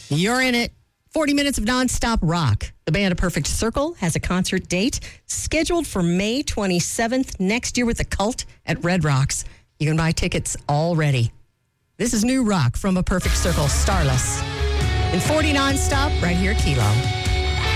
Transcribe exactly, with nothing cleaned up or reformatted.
You're in it. forty minutes of nonstop rock. The band A Perfect Circle has a concert date scheduled for May twenty-seventh next year with The Cult at Red Rocks. You can buy tickets already. This is new rock from A Perfect Circle, Starless. In forty nonstop, right here at Kilo.